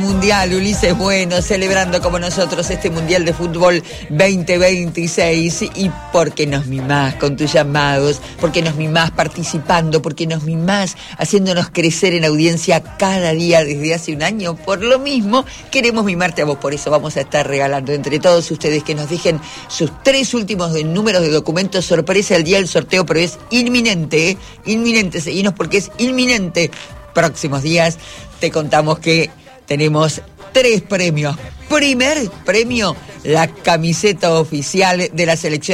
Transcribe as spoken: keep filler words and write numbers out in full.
Mundial, Ulises Bueno, celebrando como nosotros este Mundial de Fútbol veinte veintiséis. Y porque nos mimás con tus llamados, porque nos mimás participando, porque nos mimás haciéndonos crecer en audiencia cada día desde hace un año. Por lo mismo, queremos mimarte a vos. Por eso vamos a estar regalando entre todos ustedes que nos dejen sus tres últimos de números de documentos sorpresa el día del sorteo, pero es inminente, ¿eh? Inminente, seguinos porque es inminente. Próximos días te contamos que tenemos tres premios. Primer premio, la camiseta oficial de la selección